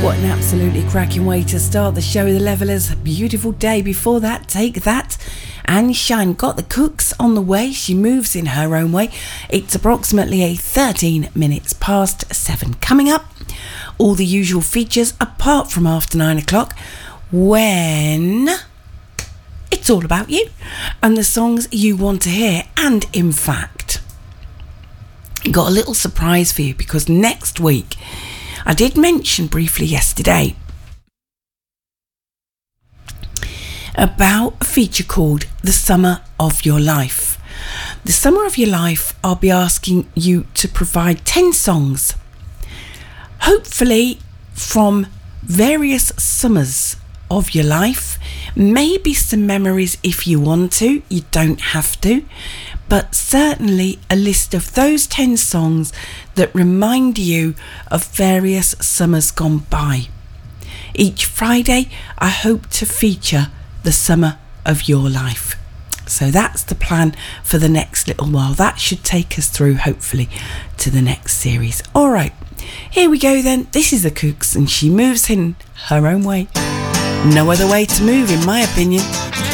What an absolutely cracking way to start the show. The Levellers, beautiful day. Before that, Take That and Shine. Got the Cooks on the way. She moves in her own way. It's approximately 13 minutes past 7. Coming up, all the usual features apart from after 9 o'clock, when it's all about you and the songs you want to hear. And in fact, got a little surprise for you, because next week, I did mention briefly yesterday about a feature called The Summer of Your Life. The Summer of Your Life, I'll be asking you to provide 10 songs, hopefully from various summers of your life, maybe some memories if you want to, you don't have to, but certainly a list of those 10 songs that remind you of various summers gone by. Each Friday, I hope to feature the summer of your life. So that's the plan for the next little while. That should take us through, hopefully, to the next series. All right, here we go then. This is the Cooks, and she moves in her own way. No other way to move, in my opinion.